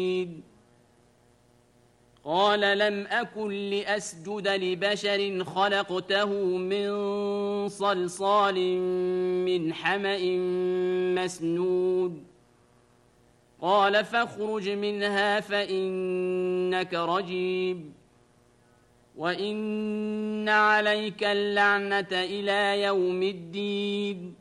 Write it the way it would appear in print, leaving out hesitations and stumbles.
قال لم أكن لأسجد لبشر خلقته من صلصال من حمأ مسنود قال فاخرج منها فإنك رجيم وإن عليك اللعنة إلى يوم الدين